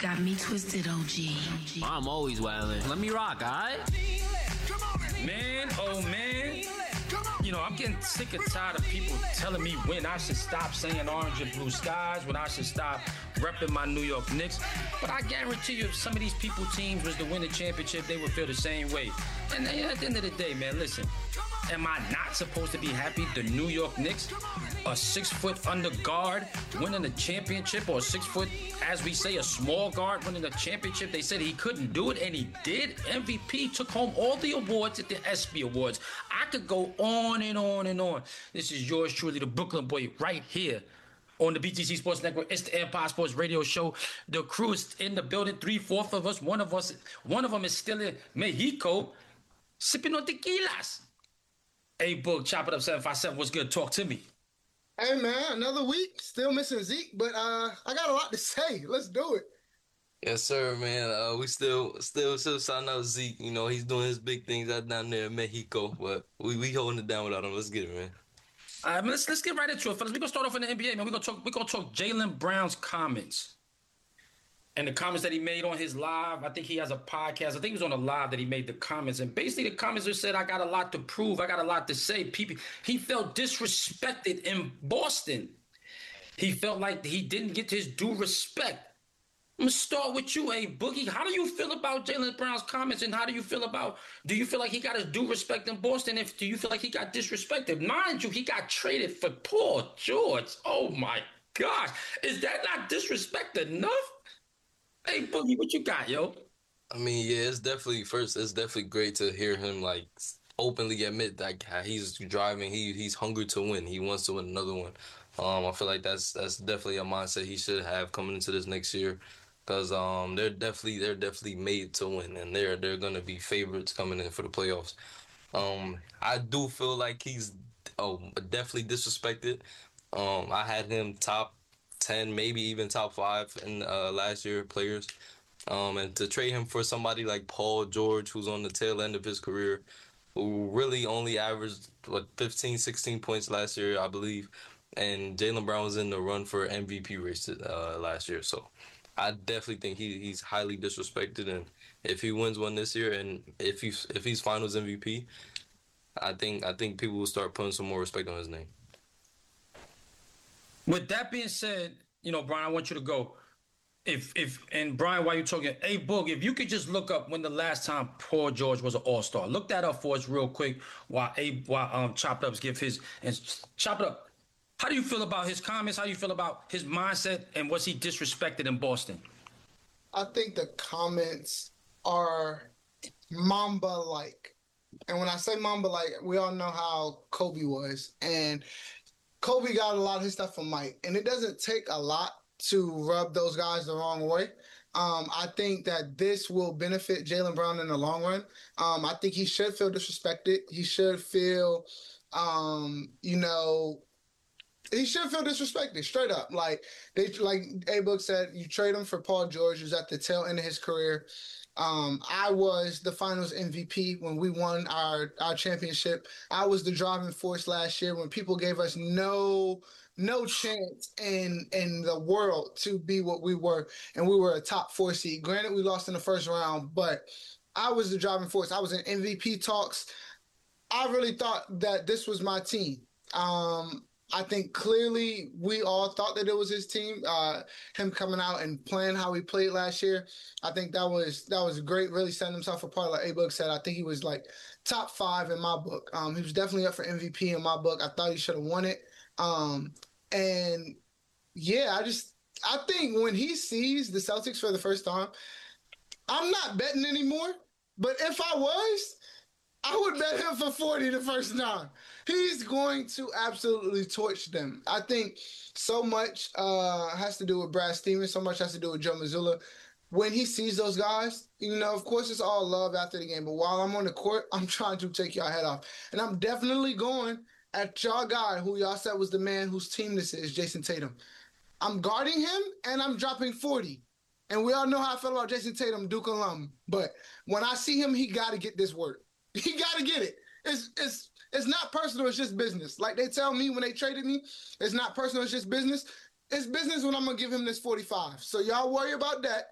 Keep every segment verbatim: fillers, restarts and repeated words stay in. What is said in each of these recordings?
got me twisted, O G. I'm always wildin'. Let me rock, alright? Man, oh man. You know, I'm getting sick and tired of people telling me when I should stop saying orange and blue skies, when I should stop repping my New York Knicks. But I guarantee you, if some of these people teams was to win the championship, they would feel the same way. And at the end of the day, man, listen, am I not supposed to be happy the New York Knicks, a six-foot under guard winning the championship, or a six-foot, as we say, a small guard winning the championship? They said he couldn't do it, and he did. M V P, took home all the awards at the ESPY Awards. I could go on and on and on. This is yours truly, the Brooklyn Boy, right here on the B T C Sports Network. It's the Empire Sports Radio Show. The crew is in the building. Three-fourths of us. One of us, one of them is still in Mexico, sipping on tequilas. Hey, Book, chop it up, seven five seven. What's good? Talk to me. Hey, man, another week. Still missing Zeke, but uh, I got a lot to say. Let's do it. Yes, sir, man. Uh, we still, still, still signing out Zeke. You know, he's doing his big things out down there in Mexico, but we we holding it down without him. Let's get it, man. All right, let's let's get right into it, fellas. We're gonna start off in the N B A, man. We're gonna talk. We're gonna talk Jaylen Brown's comments and the comments that he made on his live. I think he has a podcast. I think he was on a live that he made the comments, and basically the comments just said, "I got a lot to prove. I got a lot to say." People, he felt disrespected in Boston. He felt like he didn't get his due respect. I'm gonna start with you, A Boogie. How do you feel about Jaylen Brown's comments, and how do you feel about? Do you feel like he got his due respect in Boston? If do you feel like he got disrespected? Mind you, he got traded for Paul George. Oh my gosh, is that not disrespect enough? Hey Boogie, what you got, yo? I mean, yeah, it's definitely first. It's definitely great to hear him like openly admit that he's driving. He he's hungry to win. He wants to win another one. Um, I feel like that's that's definitely a mindset he should have coming into this next year. Because um, they're definitely they're definitely made to win, and they're they're gonna be favorites coming in for the playoffs. Um, I do feel like he's oh definitely disrespected. Um, I had him top ten, maybe even top five in uh, last year players. Um, and to trade him for somebody like Paul George, who's on the tail end of his career, who really only averaged what fifteen, sixteen points last year, I believe, and Jaylen Brown was in the run for M V P race uh, last year, so. I definitely think he he's highly disrespected, and if he wins one this year, and if he's if he's Finals M V P, I think I think people will start putting some more respect on his name. With that being said, you know, Brian, I want you to go. If if and Brian, while you're talking, hey Boog, if you could just look up when the last time Paul George was an All-Star, look that up for us real quick while a while um Chopped Ups give his and Chop It Up. How do you feel about his comments? How do you feel about his mindset? And was he disrespected in Boston? I think the comments are Mamba-like. And when I say Mamba-like, we all know how Kobe was. And Kobe got a lot of his stuff from Mike. And it doesn't take a lot to rub those guys the wrong way. Um, I think that this will benefit Jaylen Brown in the long run. Um, I think he should feel disrespected. He should feel, um, you know... He should feel disrespected, straight up. Like they, like A-Book said, you trade him for Paul George, who's at the tail end of his career. Um, I was the Finals M V P when we won our, our championship. I was the driving force last year when people gave us no no chance in in the world to be what we were, and we were a top four seed. Granted, we lost in the first round, but I was the driving force. I was in M V P talks. I really thought that this was my team. Um, I think clearly we all thought that it was his team. Uh, him coming out and playing how he played last year, I think that was that was great. Really setting himself apart. Like A-Book said, I think he was like top five in my book. Um, he was definitely up for M V P in my book. I thought he should have won it. Um, and yeah, I just I think when he sees the Celtics for the first time, I'm not betting anymore. But if I was, I would bet him for forty the first time. He's going to absolutely torch them. I think so much uh, has to do with Brad Stevens. So much has to do with Joe Mazzulla. When he sees those guys, you know, of course, it's all love after the game. But while I'm on the court, I'm trying to take y'all head off. And I'm definitely going at y'all guy who y'all said was the man whose team this is, Jason Tatum. I'm guarding him, and I'm dropping forty. And we all know how I feel about Jason Tatum, Duke alum. But when I see him, he got to get this work. He got to get it. It's it's it's not personal. It's just business. Like they tell me when they traded me, it's not personal. It's just business. It's business when I'm going to give him this forty-five. So y'all worry about that.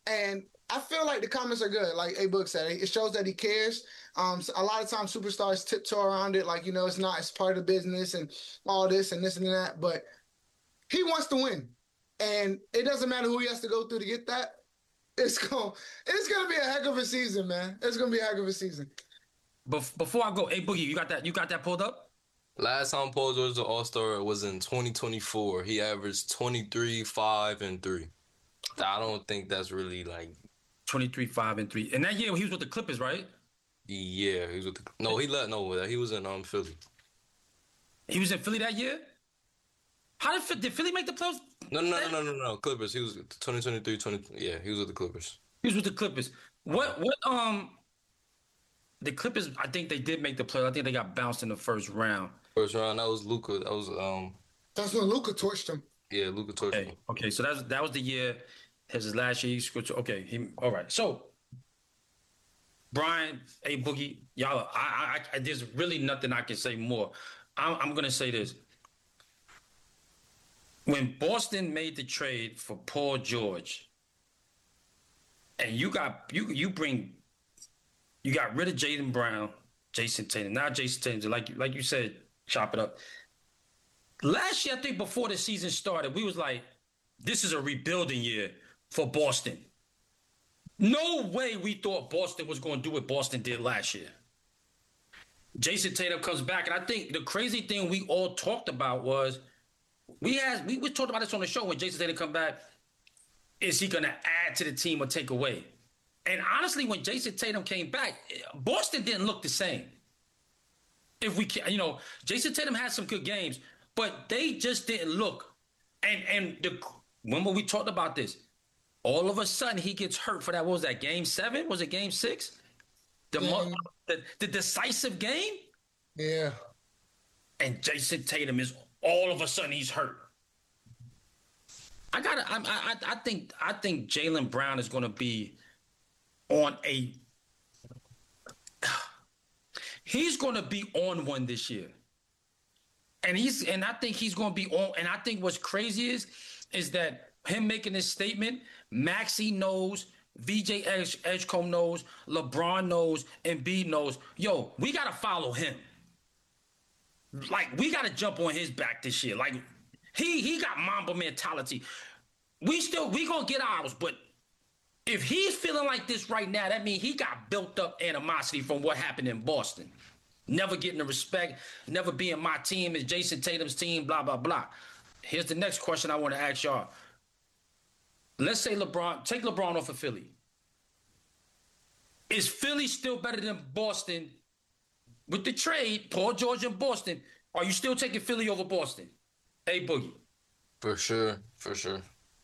And I feel like the comments are good. Like A Book said, it shows that he cares. Um, so a lot of times superstars tiptoe around it, like, you know, it's not, it's part of the business and all this and this and that. But he wants to win, and it doesn't matter who he has to go through to get that. It's going, it's going to be a heck of a season, man. It's going to be a heck of a season. Bef- before I go, A Boogie, you got that? You got that pulled up? Last time Paul George was an All-Star was in twenty twenty-four. He averaged twenty-three, five, and three. I don't think that's really like twenty-three, five, and three. And that year he was with the Clippers, right? Yeah, he was with the no. He let no. He was in um Philly. He was in Philly that year. How did Philly, did Philly make the playoffs? No, no, no, no, no, no. Clippers. He was twenty twenty-three, twenty. Yeah, he was with the Clippers. He was with the Clippers. What? What? Um, the Clippers. I think they did make the playoffs. I think they got bounced in the first round. First round. That was Luka. That was um. That's when Luka torched him. Yeah, Luka torched Okay. him. Okay. So that's that was the year. His last year. He scored. Okay. He. All right. So. Brian, A Boogie, y'all. I, I, I. There's really nothing I can say more. I'm, I'm gonna say this. When Boston made the trade for Paul George, and you got you you bring, you got rid of Jaylen Brown, Jason Tatum. Now Jason Tatum, like like you said, chop it up. Last year, I think before the season started, we was like, this is a rebuilding year for Boston. No way we thought Boston was going to do what Boston did last year. Jason Tatum comes back, and I think the crazy thing we all talked about was we had we, we talked about this on the show when Jason Tatum come back. Is he going to add to the team or take away? And honestly, when Jason Tatum came back, Boston didn't look the same. If we can, you know, Jason Tatum had some good games, but they just didn't look. And and the remember we talked about this. All of a sudden, he gets hurt for that. What was that, game seven? Was it game six? The, Yeah. the, the decisive game? Yeah. And Jason Tatum is all of a sudden he's hurt. I gotta. I I I think I think Jaylen Brown is going to be on a. He's going to be on one this year, and he's and I think he's going to be on. And I think what's crazy is is that. Him making this statement, Maxey knows, V J Edge, Edgecombe knows, LeBron knows, Embiid knows. Yo, we got to follow him. Like, we got to jump on his back this year. Like, he he got Mamba mentality. We still, we going to get ours, but if he's feeling like this right now, that means he got built up animosity from what happened in Boston. Never getting the respect, never being my team, is Jason Tatum's team, blah, blah, blah. Here's the next question I want to ask y'all. Let's say LeBron, take LeBron off of Philly. Is Philly still better than Boston with the trade, Paul George and Boston? Are you still taking Philly over Boston? Hey, Boogie. For sure, for sure.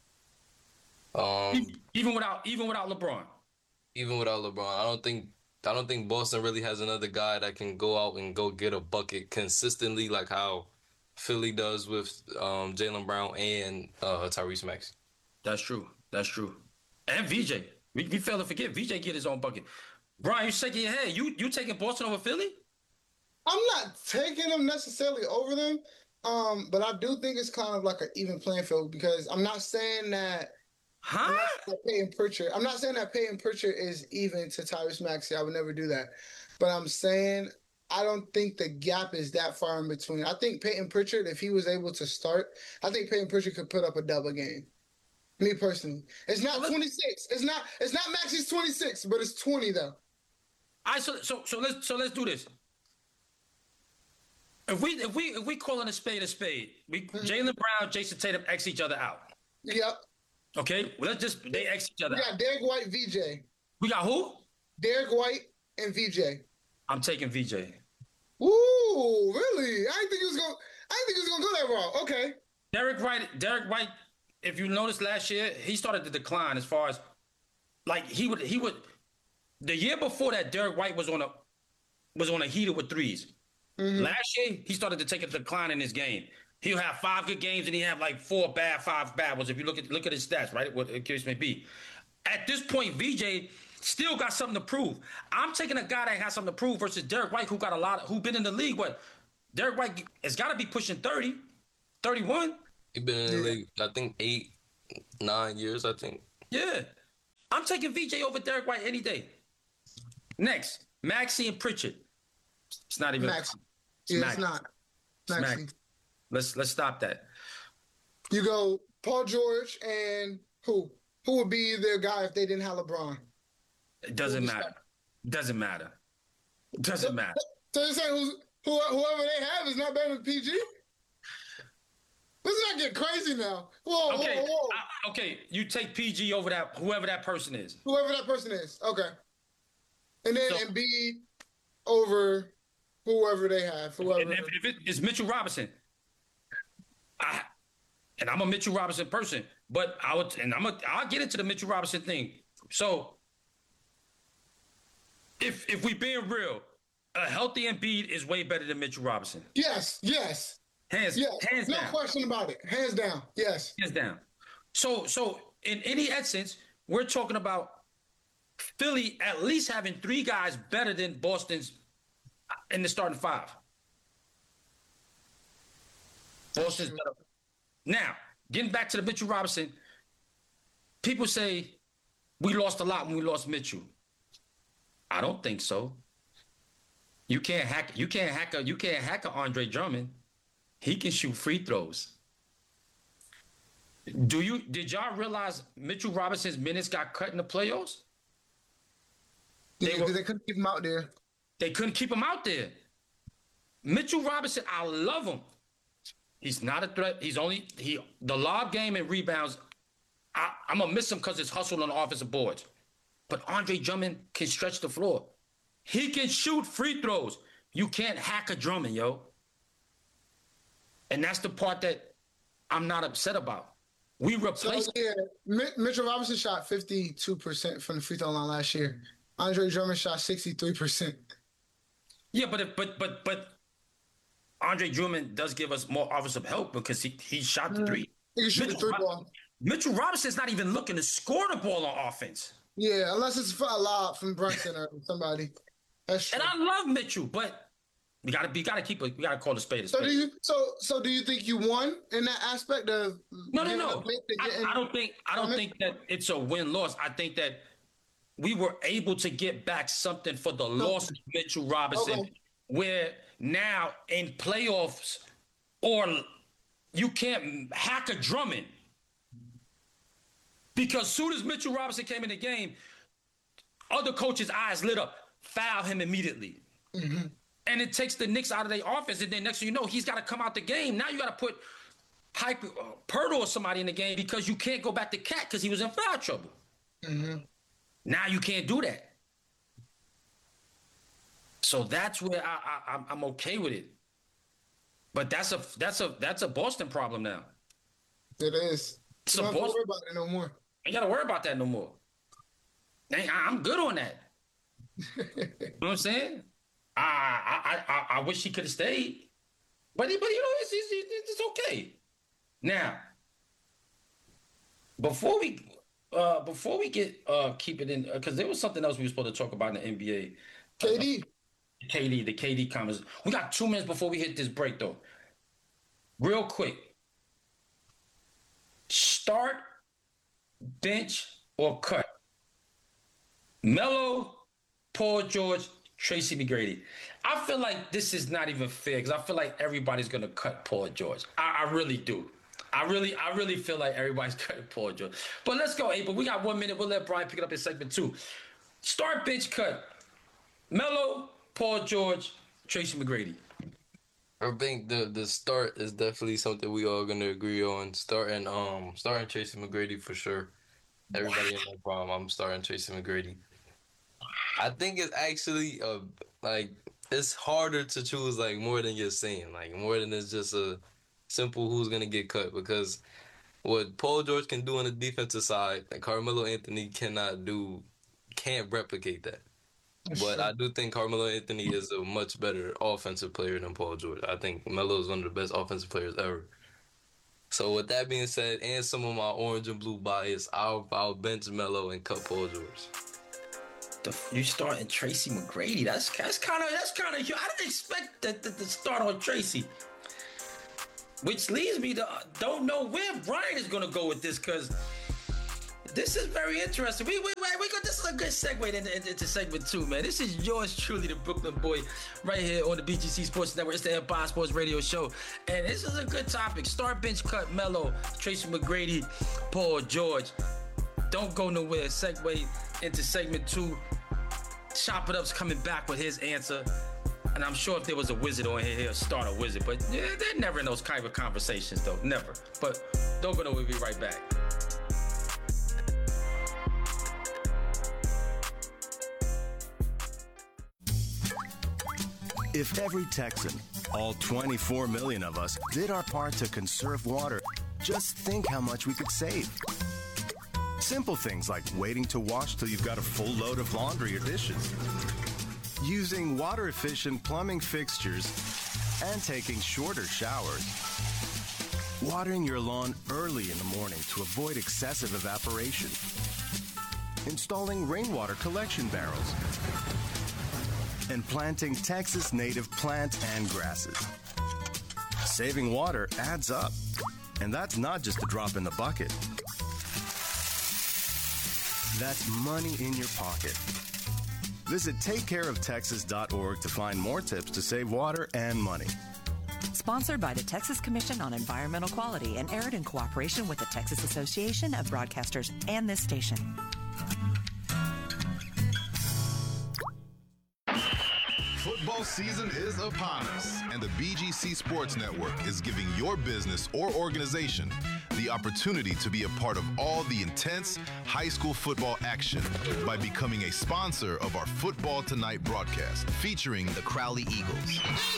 Um, even without even without LeBron. Even without LeBron, I don't think I don't think Boston really has another guy that can go out and go get a bucket consistently like how Philly does with um, Jaylen Brown and uh, Tyrese Maxey. That's true. That's true. And V J. We, we fail to forget V J get his own bucket. Brian, you shaking your head. You you taking Boston over Philly? I'm not taking them necessarily over them, um, but I do think it's kind of like an even playing field because I'm not saying that. Huh? I'm not saying that Peyton Pritchard. I'm not saying that Peyton Pritchard is even to Tyrese Maxey. I would never do that, but I'm saying I don't think the gap is that far in between. I think Peyton Pritchard, if he was able to start, I think Peyton Pritchard could put up a double game. Me personally, it's not twenty-six. It's not. It's not Maxey's twenty-six, but it's twenty though. All right, so so so let's so let's do this. If we if we if we calling a spade a spade, we Mm-hmm. Jaylen Brown, Jason Tatum X each other out. Yep. Okay, well, let's just they X each other We out. got Derek White, V J. We got who? Derek White and V J. I'm taking V J. Ooh, really? I didn't think he was going. I didn't think he was going to go that wrong. Okay. Derek White. Derek White. If you noticed last year, he started to decline as far as like he would he would. The year before that, Derek White was on a was on a heater with threes. Mm-hmm. Last year, he started to take a decline in his game. He'll have five good games and he have like four bad, five bad ones. If you look at look at his stats, right? What the case may be. At this point, V J still got something to prove. I'm taking a guy that has something to prove versus Derek White, who got a lot, of, who been in the league. What? Derek White has got to be pushing thirty, thirty-one. He's been in the league, I think, eight, nine years, I think. Yeah. I'm I'm taking V J over Derek White any day. Next, Maxey and Pritchard. It's not even. Maxey. It's Yeah, Maxey. it's not. It's Maxey. Maxey. Let's let's stop that. You go Paul George and who? Who would be their guy if they didn't have LeBron? It doesn't matter. Doesn't matter. Doesn't matter. So you're saying who's, who, whoever they have is not better than P G? Let's not get crazy now. Whoa, Okay, whoa, whoa. I- okay. You take P G over that, whoever that person is. Whoever that person is. Okay. And then So- Embiid over whoever they have. Whoever. And if, if it is Mitchell Robinson, I, and I'm a Mitchell Robinson person, but I would, and I'm a, I'll get into the Mitchell Robinson thing. So, if if we being real, a healthy Embiid is way better than Mitchell Robinson. Yes, yes, Hands, yes. hands No down. question about it. Hands down. Yes. Hands down. So, so in any essence, we're talking about Philly at least having three guys better than Boston's in the starting five. Boston's better. Now, getting back to the Mitchell Robinson, people say we lost a lot when we lost Mitchell. I don't think so. You can't hack. You can't hack a. You can't hack a Andre Drummond. He can shoot free throws. Do you? Did y'all realize Mitchell Robinson's minutes got cut in the playoffs? Yeah, They were- because they couldn't keep him out there. They couldn't keep him out there. Mitchell Robinson, I love him. He's not a threat. He's only he the lob game and rebounds. I, I'm gonna miss him because it's hustle on the offensive boards. But Andre Drummond can stretch the floor. He can shoot free throws. You can't hack a Drummond, yo. And that's the part that I'm not upset about. We So replaced. yeah, Mi- Mitchell Robinson shot fifty-two percent from the free throw line last year. Andre Drummond shot sixty-three percent. Yeah, but if, but but but Andre Drummond does give us more offensive help because he he shot the three. He can shoot the Mitchell, three Rob- ball. Mitchell Robinson's not even looking to score the ball on offense. Yeah, unless it's for a lob from Brunson or somebody. That's true. And I love Mitchell, but we gotta be gotta keep it. We gotta call the spade a So spade. do you? So so do you think you won in that aspect of? no, no, getting no. a pick to I, getting- I don't think I don't from it? think that it's a win loss. I think that we were able to get back something for the loss of Mitchell Robinson, Okay. where now in playoffs, or you can't hack a Drummond. Because soon as Mitchell Robinson came in the game, other coaches' eyes lit up. Foul him immediately. Mm-hmm. And it takes the Knicks out of their offense. And then next thing you know, he's got to come out the game. Now you got to put Hype, uh, Pirtle or somebody in the game because you can't go back to Cat because he was in foul trouble. Mm-hmm. Now you can't do that. So that's where I, I, I'm, I'm okay with it. But that's a that's a that's a Boston problem now. It is. It's You a don't have to Boston. worry about it no more. Ain't got to worry about that no more. Dang, I- I'm good on that. You know what I'm saying? I I I, I wish he could have stayed, but he, but you know it's, it's it's okay. Now, before we uh before we get uh keep it in because there was something else we were supposed to talk about in the N B A. K D. K D, the K D comments. We got two minutes before we hit this break though. Real quick. Start, bench, or cut. Melo, Paul George, Tracy McGrady. I feel like this is not even fair because I feel like everybody's gonna cut Paul George. I, I really do. I really, I really feel like everybody's cutting Paul George. But let's go, April. We got one minute. We'll let Brian pick it up in segment two. Start, bench, cut. Melo, Paul George, Tracy McGrady. I think the the start is definitely something we all gonna agree on. Starting um starting Tracy McGrady for sure. Everybody in no problem. I'm starting Tracy McGrady. I think it's actually uh like it's harder to choose like more than you're saying, like more than it's just a simple who's gonna get cut because what Paul George can do on the defensive side, and Carmelo Anthony cannot do, can't replicate that. But I do think Carmelo Anthony is a much better offensive player than Paul George. I think Melo is one of the best offensive players ever. So with that being said, and some of my orange and blue bias, I'll, I'll bench Melo and cut Paul George. The, you starting Tracy McGrady? That's that's kind of that's kind of. I didn't expect that to, to start on Tracy. Which leads me to uh, don't know where Brian is gonna go with this because this is very interesting. We, we, we, we got, this is a good segue into, into, into segment two, man. This is yours truly, the Brooklyn boy, right here on the B G C Sports Network. It's the Empire Sports Radio Show. And this is a good topic. Start, bench, cut, Melo, Tracy McGrady, Paul George. Don't go nowhere. Segue into segment two. Chop It Up's coming back with his answer. And I'm sure if there was a wizard on here, he'll start a wizard. But yeah, they're never in those kind of conversations, though. Never. But don't go nowhere. We'll be right back. If every Texan, all twenty-four million of us, did our part to conserve water, just think how much we could save. Simple things like waiting to wash till you've got a full load of laundry or dishes, using water-efficient plumbing fixtures, and taking shorter showers, watering your lawn early in the morning to avoid excessive evaporation, installing rainwater collection barrels, and planting Texas native plant and grasses. Saving water adds up, and that's not just a drop in the bucket. That's money in your pocket. Visit take care of texas dot org to find more tips to save water and money. Sponsored by the Texas Commission on Environmental Quality and aired in cooperation with the Texas Association of Broadcasters and this station. Football season is upon us, and the B G C Sports Network is giving your business or organization the opportunity to be a part of all the intense high school football action by becoming a sponsor of our Football Tonight broadcast featuring the Crowley Eagles.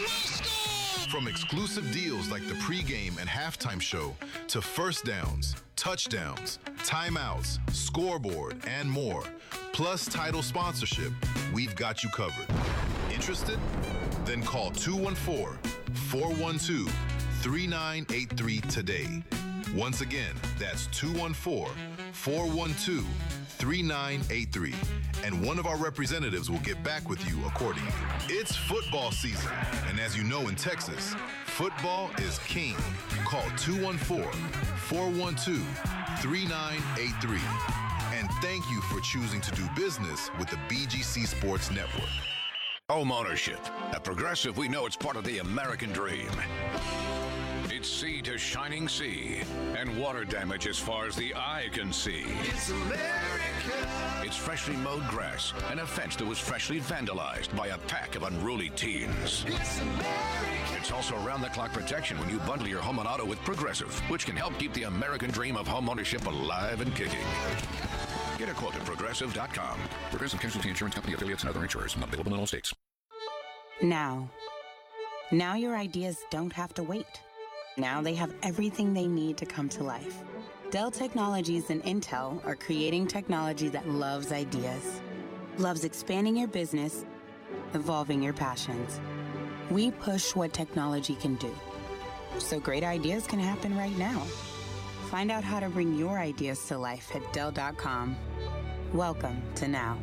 From exclusive deals like the pregame and halftime show to first downs, touchdowns, timeouts, scoreboard, and more, plus title sponsorship, we've got you covered. Interested? Then call two one four, four one two, three nine eight three today. Once again, that's two one four, four one two, three nine eight three. And one of our representatives will get back with you accordingly. It's football season. And as you know in Texas, football is king. Call two one four, four one two, three nine eight three. And thank you for choosing to do business with the B G C Sports Network. Home ownership. At Progressive, we know it's part of the American dream. It's sea to shining sea, and water damage as far as the eye can see. It's America. It's freshly mowed grass and a fence that was freshly vandalized by a pack of unruly teens. It's America. It's also around-the-clock protection when you bundle your home and auto with Progressive, which can help keep the American dream of home ownership alive and kicking. Get a quote at Progressive dot com. Progressive Casualty Insurance Company, affiliates, and other insurers. Not available in all states. Now. Now your ideas don't have to wait. Now they have everything they need to come to life. Dell Technologies and Intel are creating technology that loves ideas, loves expanding your business, evolving your passions. We push what technology can do, so great ideas can happen right now. Find out how to bring your ideas to life at Dell dot com. Welcome to Now.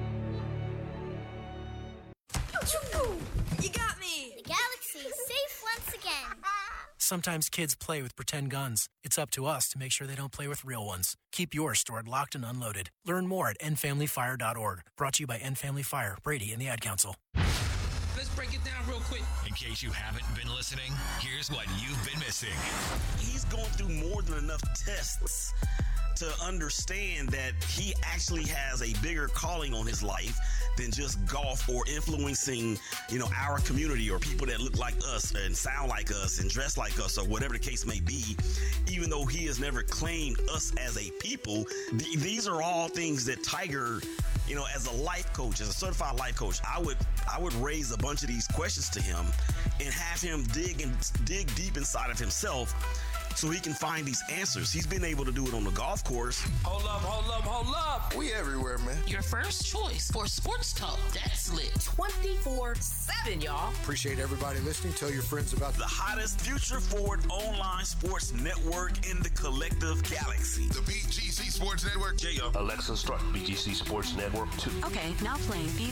You got me! The galaxy is safe once again. Sometimes kids play with pretend guns. It's up to us to make sure they don't play with real ones. Keep yours stored locked and unloaded. Learn more at end family fire dot org. Brought to you by End Family Fire, Brady, and the Ad Council. Let's break it down real quick. In case you haven't been listening, here's what you've been missing. He's going through more than enough tests to understand that he actually has a bigger calling on his life than just golf or influencing, you know, our community or people that look like us and sound like us and dress like us or whatever the case may be. Even though he has never claimed us as a people, th- these are all things that Tiger, you know, as a life coach, as a certified life coach, I would I would raise a bunch of these questions to him and have him dig and dig deep inside of himself so he can find these answers. He's been able to do it on the golf course. Hold up, hold up, hold up. We everywhere, man. Your first choice for sports talk that's lit twenty-four seven, y'all. Appreciate everybody listening. Tell your friends about the hottest future forward online sports network in the collective galaxy. The B G C Sports Network. J O. Alexa, start B G C Sports Network two. Okay, now playing B